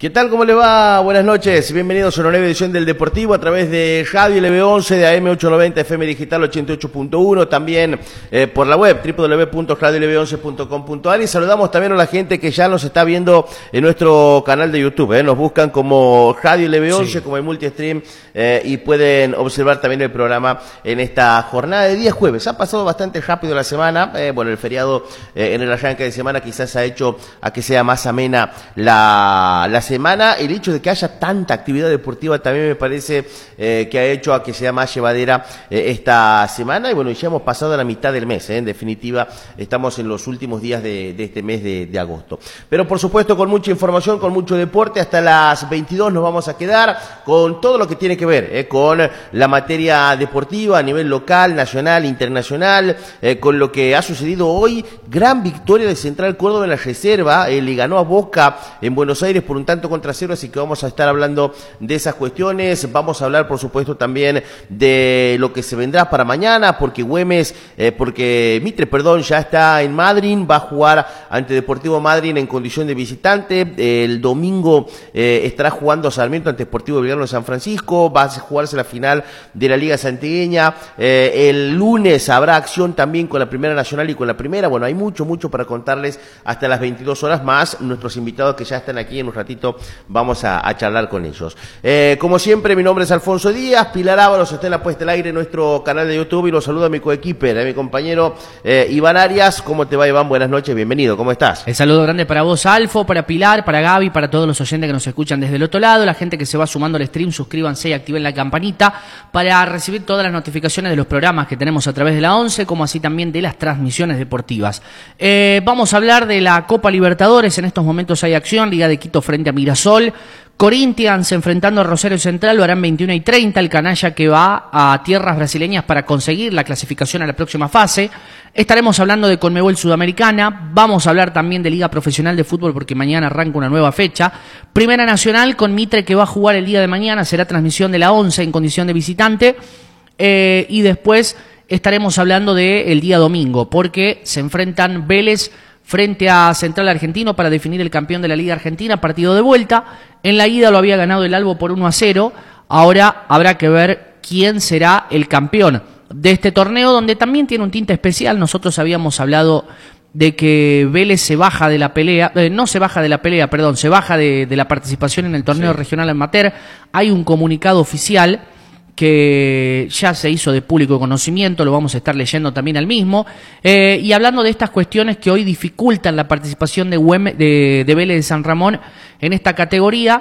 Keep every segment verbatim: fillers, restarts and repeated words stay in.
¿Qué tal? ¿Cómo le va? Buenas noches. Bienvenidos a una nueva edición del Deportivo a través de Radio L B once, de A M ochocientos noventa, F M Digital ochenta y ocho punto uno, también eh, por la web doble u doble u doble u punto radio l b once punto com punto a r, y saludamos también a la gente que ya nos está viendo en nuestro canal de YouTube. Eh. Nos buscan como Radio L B once, sí, como el multistream, eh, y pueden observar también el programa en esta jornada de día jueves. Ha pasado bastante rápido la semana. Eh, bueno, el feriado eh, en el arranque de semana quizás ha hecho a que sea más amena la, la semana. El hecho de que haya tanta actividad deportiva también me parece eh, que ha hecho a que sea más llevadera eh, esta semana. Y bueno, ya hemos pasado la mitad del mes, eh, en definitiva estamos en los últimos días de, de este mes de, de agosto. Pero por supuesto con mucha información, con mucho deporte. Hasta las veintidós nos vamos a quedar con todo lo que tiene que ver eh, con la materia deportiva a nivel local, nacional, internacional, eh, con lo que ha sucedido hoy. Gran victoria de Central Córdoba en la reserva, eh, le ganó a Boca en Buenos Aires por un tanto contra cero, así que vamos a estar hablando de esas cuestiones. Vamos a hablar por supuesto también de lo que se vendrá para mañana, porque Güemes, eh, porque Mitre, perdón, ya está en Madryn, va a jugar ante Deportivo Madryn en condición de visitante. El domingo eh, estará jugando Sarmiento ante Deportivo Belgrano de San Francisco, va a jugarse la final de la Liga Santiagueña. Eh, el lunes habrá acción también con la Primera Nacional y con la Primera. Bueno, hay mucho, mucho para contarles hasta las veintidós horas, más nuestros invitados que ya están aquí. En un ratito vamos a, a charlar con ellos. Eh, como siempre, mi nombre es Alfonso Díaz, Pilar Ábalos está en la puesta al aire en nuestro canal de YouTube, y los saluda mi coequiper, eh, mi compañero eh, Iván Arias. ¿Cómo te va, Iván? Buenas noches, bienvenido, ¿cómo estás? El saludo grande para vos, Alfo, para Pilar, para Gaby, para todos los oyentes que nos escuchan desde el otro lado, la gente que se va sumando al stream, suscríbanse y activen la campanita para recibir todas las notificaciones de los programas que tenemos a través de la once, como así también de las transmisiones deportivas. Eh, vamos a hablar de la Copa Libertadores. En estos momentos hay acción, Liga de Quito frente a Mirasol, Corinthians enfrentando a Rosario Central, lo harán veintiuno y treinta, el canalla que va a tierras brasileñas para conseguir la clasificación a la próxima fase. Estaremos hablando de Conmebol Sudamericana, vamos a hablar también de Liga Profesional de Fútbol porque mañana arranca una nueva fecha. Primera Nacional con Mitre que va a jugar el día de mañana, será transmisión de la once en condición de visitante, eh, y después estaremos hablando del día domingo porque se enfrentan Vélez frente a Central Argentino para definir el campeón de la Liga Argentina, partido de vuelta. En la ida lo había ganado el Albo por uno a cero, ahora habrá que ver quién será el campeón de este torneo, donde también tiene un tinte especial. Nosotros habíamos hablado de que Vélez se baja de la pelea, eh, no se baja de la pelea, perdón, se baja de, de la participación en el torneo sí. regional amateur. Hay un comunicado oficial que ya se hizo de público conocimiento, lo vamos a estar leyendo también al mismo, eh, y hablando de estas cuestiones que hoy dificultan la participación de, Güemes, de, de Vélez de San Ramón en esta categoría,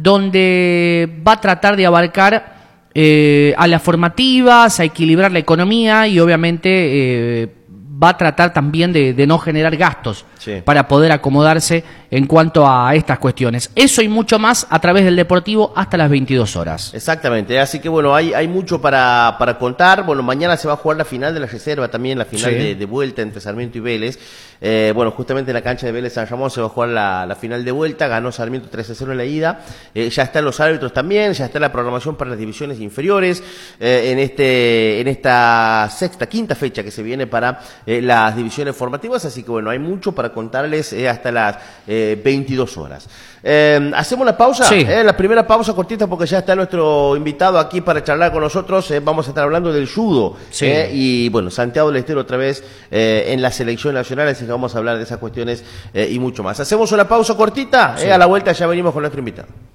donde va a tratar de abarcar eh, a las formativas, a equilibrar la economía y obviamente eh, va a tratar también de, de no generar gastos sí. para poder acomodarse en cuanto a estas cuestiones. Eso y mucho más a través del Deportivo hasta las veintidós horas. Exactamente, así que bueno, hay, hay mucho para, para contar. Bueno, mañana se va a jugar la final de la reserva, también la final sí. de, de vuelta entre Sarmiento y Vélez. Eh, bueno, justamente en la cancha de Vélez San Ramón se va a jugar la, la final de vuelta, ganó Sarmiento tres a cero en la ida. Eh, ya están los árbitros también, ya está la programación para las divisiones inferiores, eh, en este en esta sexta, quinta fecha que se viene para eh, las divisiones formativas, así que bueno, hay mucho para contarles eh, hasta las eh, veintidós horas. Eh, ¿Hacemos la pausa? Sí. Eh, la primera pausa cortita porque ya está nuestro invitado aquí para charlar con nosotros. Eh, vamos a estar hablando del judo. Sí. Eh, y bueno, Santiago del Estero otra vez eh, en la selección nacional, así que vamos a hablar de esas cuestiones eh, y mucho más. ¿Hacemos una pausa cortita? Sí. Eh, a la vuelta ya venimos con nuestro invitado.